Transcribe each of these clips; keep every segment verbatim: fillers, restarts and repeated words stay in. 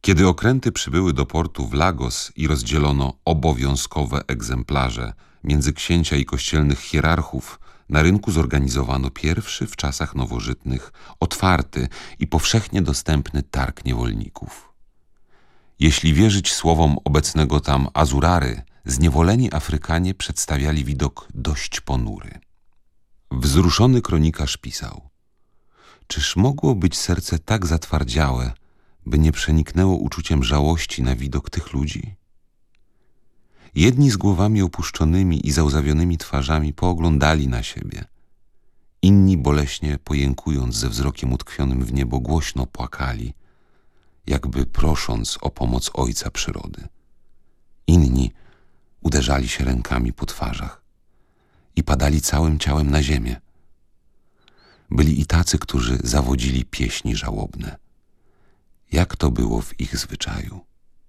Kiedy okręty przybyły do portu w Lagos i rozdzielono obowiązkowe egzemplarze między księcia i kościelnych hierarchów, na rynku zorganizowano pierwszy w czasach nowożytnych, otwarty i powszechnie dostępny targ niewolników. Jeśli wierzyć słowom obecnego tam Azurary, zniewoleni Afrykanie przedstawiali widok dość ponury. Wzruszony kronikarz pisał: czyż mogło być serce tak zatwardziałe, by nie przeniknęło uczuciem żałości na widok tych ludzi? Jedni z głowami opuszczonymi i załzawionymi twarzami pooglądali na siebie. Inni, boleśnie pojękując ze wzrokiem utkwionym w niebo, głośno płakali, jakby prosząc o pomoc Ojca Przyrody. Inni uderzali się rękami po twarzach i padali całym ciałem na ziemię. Byli i tacy, którzy zawodzili pieśni żałobne, jak to było w ich zwyczaju.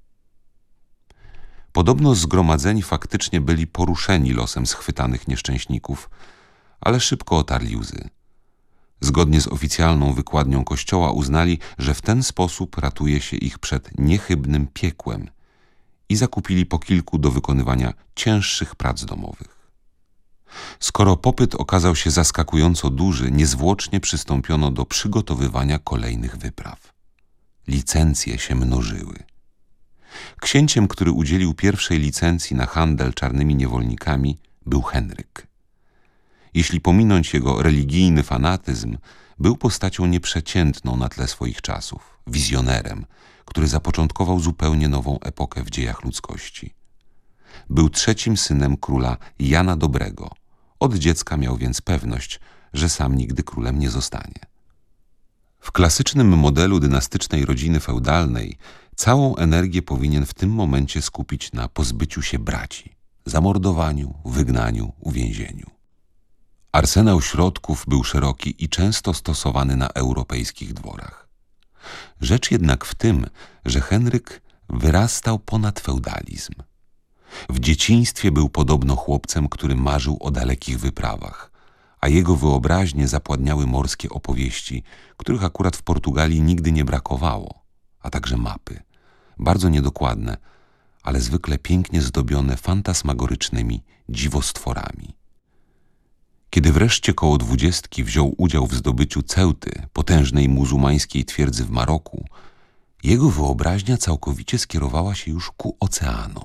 Podobno zgromadzeni faktycznie byli poruszeni losem schwytanych nieszczęśników, ale szybko otarli łzy. Zgodnie z oficjalną wykładnią Kościoła uznali, że w ten sposób ratuje się ich przed niechybnym piekłem i zakupili po kilku do wykonywania cięższych prac domowych. Skoro popyt okazał się zaskakująco duży, niezwłocznie przystąpiono do przygotowywania kolejnych wypraw. Licencje się mnożyły. Księciem, który udzielił pierwszej licencji na handel czarnymi niewolnikami, był Henryk. Jeśli pominąć jego religijny fanatyzm, był postacią nieprzeciętną na tle swoich czasów, wizjonerem, który zapoczątkował zupełnie nową epokę w dziejach ludzkości. Był trzecim synem króla Jana Dobrego. Od dziecka miał więc pewność, że sam nigdy królem nie zostanie. W klasycznym modelu dynastycznej rodziny feudalnej całą energię powinien w tym momencie skupić na pozbyciu się braci, zamordowaniu, wygnaniu, uwięzieniu. Arsenał środków był szeroki i często stosowany na europejskich dworach. Rzecz jednak w tym, że Henryk wyrastał ponad feudalizm. W dzieciństwie był podobno chłopcem, który marzył o dalekich wyprawach, a jego wyobraźnię zapładniały morskie opowieści, których akurat w Portugalii nigdy nie brakowało, a także mapy, bardzo niedokładne, ale zwykle pięknie zdobione fantasmagorycznymi dziwostworami. Kiedy wreszcie koło dwudziestki wziął udział w zdobyciu Ceuty, potężnej muzułmańskiej twierdzy w Maroku, jego wyobraźnia całkowicie skierowała się już ku oceanom.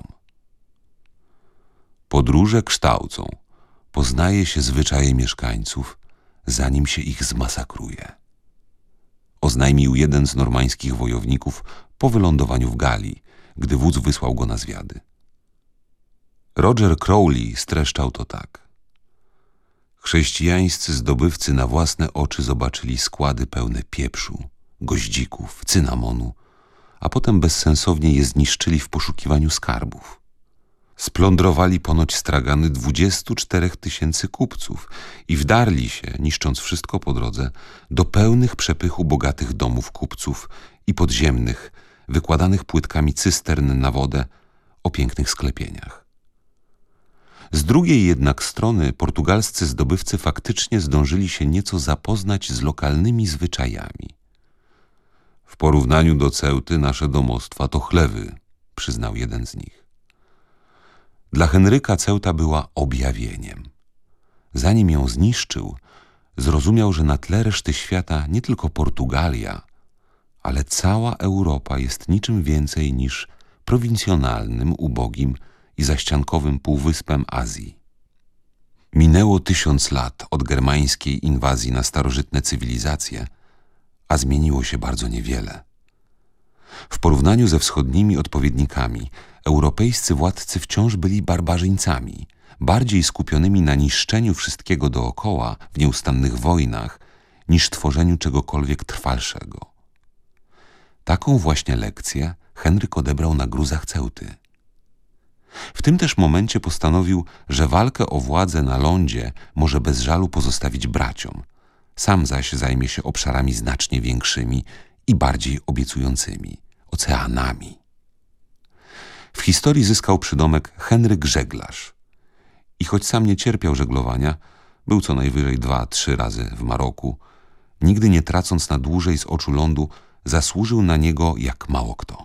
Podróże kształcą, poznaje się zwyczaje mieszkańców, zanim się ich zmasakruje. Oznajmił jeden z normańskich wojowników po wylądowaniu w Galii, gdy wódz wysłał go na zwiady. Roger Crowley streszczał to tak: chrześcijańscy zdobywcy na własne oczy zobaczyli składy pełne pieprzu, goździków, cynamonu, a potem bezsensownie je zniszczyli w poszukiwaniu skarbów. Splądrowali ponoć stragany dwudziestu czterech tysięcy kupców i wdarli się, niszcząc wszystko po drodze, do pełnych przepychu bogatych domów kupców i podziemnych, wykładanych płytkami cystern na wodę, o pięknych sklepieniach. Z drugiej jednak strony portugalscy zdobywcy faktycznie zdążyli się nieco zapoznać z lokalnymi zwyczajami. W porównaniu do Ceuty nasze domostwa to chlewy, przyznał jeden z nich. Dla Henryka Ceuta była objawieniem. Zanim ją zniszczył, zrozumiał, że na tle reszty świata nie tylko Portugalia, ale cała Europa jest niczym więcej niż prowincjonalnym, ubogim i zaściankowym półwyspem Azji. Minęło tysiąc lat od germańskiej inwazji na starożytne cywilizacje, a zmieniło się bardzo niewiele. W porównaniu ze wschodnimi odpowiednikami, europejscy władcy wciąż byli barbarzyńcami, bardziej skupionymi na niszczeniu wszystkiego dookoła w nieustannych wojnach, niż tworzeniu czegokolwiek trwalszego. Taką właśnie lekcję Henryk odebrał na gruzach Ceuty. W tym też momencie postanowił, że walkę o władzę na lądzie może bez żalu pozostawić braciom, sam zaś zajmie się obszarami znacznie większymi i bardziej obiecującymi – oceanami. W historii zyskał przydomek Henryk Żeglarz i choć sam nie cierpiał żeglowania, był co najwyżej dwa, trzy razy w Maroku, nigdy nie tracąc na dłużej z oczu lądu, zasłużył na niego jak mało kto.